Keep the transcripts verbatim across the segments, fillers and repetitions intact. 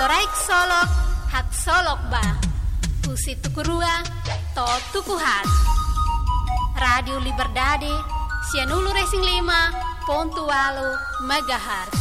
Loraik solok, hak solok ba. Husi tukurua, to tukuhat. Radio Liberdade, Sianulu Racing lima, pontualo, megahertz.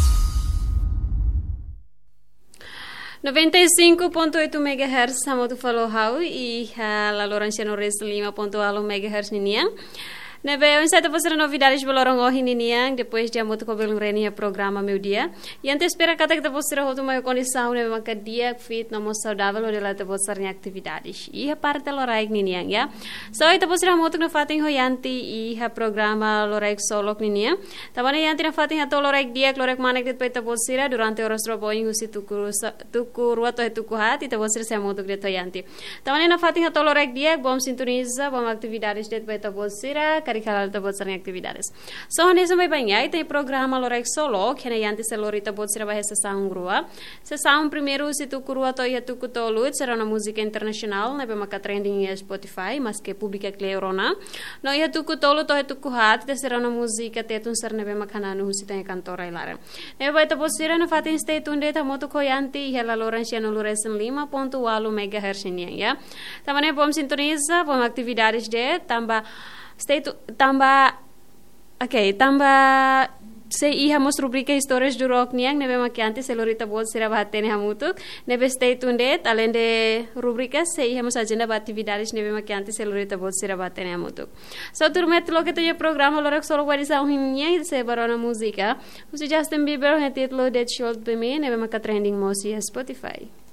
noventa e cinco ponto oito megahertz, Samotu falou hau e a Lauranciano Racing lima pontualo megahertz niniang. Nebe, eu inseto você novidades belorong ohi niniang depois de amoto ko belong renia programa meu dia. E antes espera kata que você roto uma condição nebe maka dia fit no mo saudável ou dela te você em atividades. E a parte loraik niniang ya. So ita você amoto no fating hoyanti e a programa loraik solok niniang. Tabana yanti na fating ato loraik dia loraik manek det peta você durante horas trabalho husi tuku tuku ruato he tuku hat ita você se amoto det hoyanti. Tabana na fating ato loraik dia bom sintoniza bom atividades det peta você Karikalar tabot sa atividades. So, nessa may banyay, tem programa Loraik Solo, que na yanti sa lorita bot sira bahasa saung grua. Sa saung primeiro, si tukurua to iya tukutolut, será na música internacional, na bema trending em Spotify, mas que publica cleorona. No iya tukutolut to iya tukuhat, te será na música tetun ser na bema kananu husita yung kantora ilara. Na bema tabot sira na fatin stay tunde, tamoto ko yanti, iya la Lorenciano Loresin lima ponto walo megahertz niya, ya. Tama na bom sintoniza, bom atividades de, tamba Stay tu, tamba, okay, tamba se ihamos rubrica histórias do rock niang nebe makianti se lorita bol sira bahatene hamutuk nebe stay tunde além de rubrica se ihamos agenda ba atividades nebe makianti se lorita bol sira bahatene hamutuk. So turmet lo que tenho programa lorak solo guarisa unhinha se barona música. Usi Justin Bieber he titlo Dead Should Be Me nebe maka trending mosi Spotify.